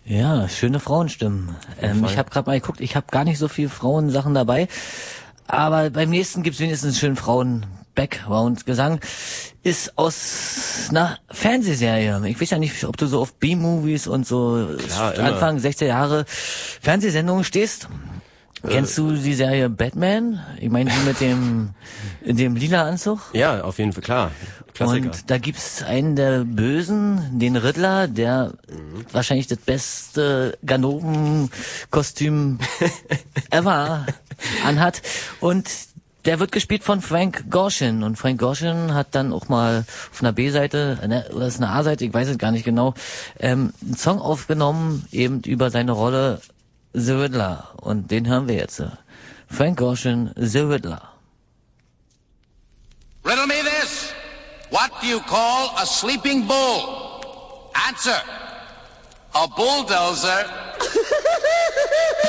Ja, schöne Frauenstimmen. Ich habe gerade mal geguckt, ich habe gar nicht so viel Frauensachen dabei, aber beim nächsten gibt's wenigstens schönen Frauen-Background-Gesang. Ist aus einer Fernsehserie. Ich weiß ja nicht, ob du so auf B-Movies und so Klar, Anfang 60er Jahre Fernsehsendungen stehst. Kennst du die Serie Batman? Ich meine, die mit dem lila Anzug? Ja, auf jeden Fall, klar. Klassiker. Und da gibt's einen der Bösen, den Riddler, der wahrscheinlich das beste Ganoven-Kostüm ever anhat. Und der wird gespielt von Frank Gorshin. Und Frank Gorshin hat dann auch mal auf einer B-Seite, oder ist eine A-Seite, ich weiß es gar nicht genau, einen Song aufgenommen, eben über seine Rolle The Riddler. Und den hören wir jetzt. Frank Gorshin, The Riddler. Riddle me this. What do you call a sleeping bull? Answer. A bulldozer.